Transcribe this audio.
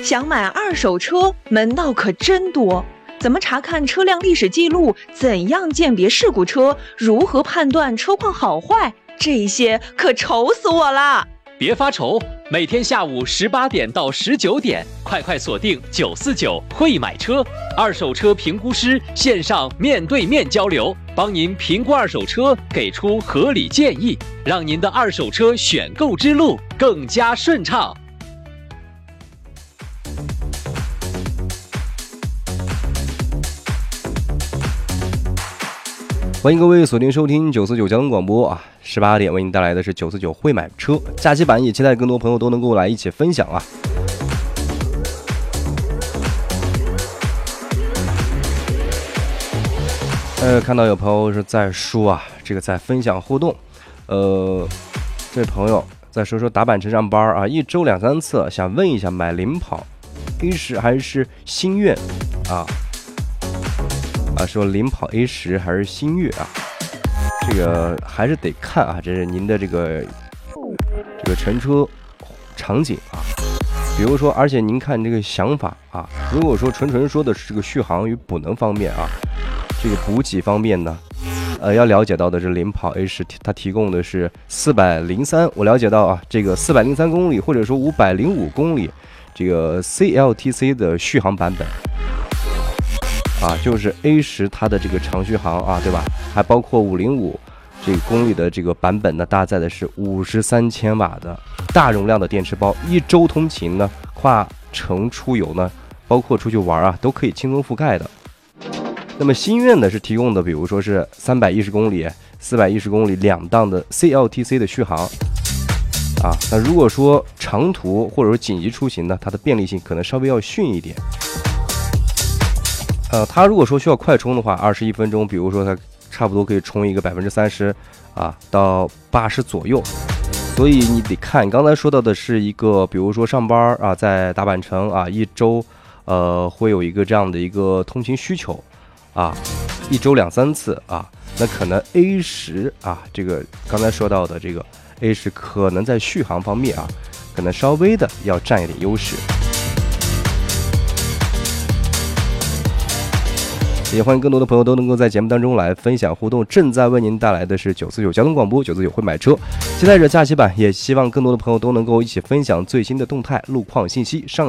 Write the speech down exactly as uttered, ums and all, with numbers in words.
想买二手车，门道可真多。怎么查看车辆历史记录？怎样鉴别事故车？如何判断车况好坏？这些可愁死我了！ 别发愁，每天下午十八点到十九点，快快锁定九四九会买车，二手车评估师线上面对面交流，帮您评估二手车，给出合理建议，让您的二手车选购之路更加顺畅。 欢迎各位锁定收听九四九交通广播啊，十八点为您带来的是九四九会买车假期版，也期待更多朋友都能够来一起分享啊。呃，看到有朋友是在说啊，这个在分享互动，呃，这位朋友在说说打板城上班啊，一周两三次，想问一下买领跑 A 十还是星越啊？啊，说领跑 A 十还是星越啊？这个还是得看啊，这是您的这个这个乘车场景啊。比如说，而且您看这个想法啊，如果说纯纯说的是这个续航与补能方面啊，这个补给方面呢，呃，要了解到的是领跑 A 十，它提供的是四百零三，我了解到啊，这个四百零三公里或者说五百零五公里，这个 C L T C 的续航版本。啊，就是 A 十它的这个长续航啊，对吧？还包括五零五这个公里的这个版本呢，搭载的是五十三千瓦的大容量的电池包，一周通勤呢，跨城出游呢，包括出去玩啊，都可以轻松覆盖的。那么星越呢是提供的，比如说是三百一十公里、四百一十公里两档的 C L T C 的续航啊。那如果说长途或者说紧急出行呢，它的便利性可能稍微要逊一点。呃，它如果说需要快充的话，二十一分钟，比如说它差不多可以充一个百分之三十啊到八十左右，所以你得看刚才说到的是一个，比如说上班啊，在大阪城啊，一周呃会有一个这样的一个通勤需求啊，一周两三次啊，那可能 A 十啊，这个刚才说到的这个 A 十可能在续航方面啊，可能稍微的要占一点优势。也欢迎更多的朋友都能够在节目当中来分享互动。正在为您带来的是九四九交通广播，九四九会买车，期待着假期版，也希望更多的朋友都能够一起分享最新的动态路况信息。上